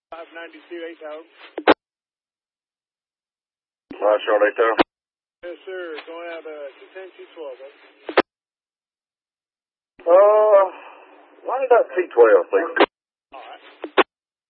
592 8 Charlotte 8 Tower. Yes, sir. Going out 210 212. Line it up T12, please.